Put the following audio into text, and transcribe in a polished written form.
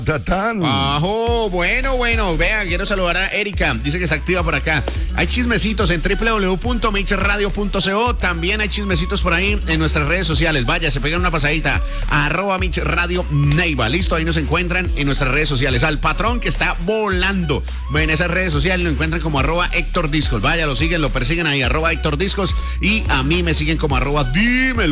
Tatán. Ajo, bueno, vea, quiero saludar a Erika, dice que está activa por acá. Hay chismecitos en www.mixradio.co, también hay chismecitos por ahí en nuestras redes sociales. Vaya, se pegan una pasadita, @mixradio Neiva, listo, ahí nos encuentran en nuestras redes sociales. Al patrón que está volando en esas redes sociales lo encuentran como @Héctor Discos. Vaya, lo siguen, lo persiguen ahí, @Héctor Discos, y a mí me siguen como @dímelo.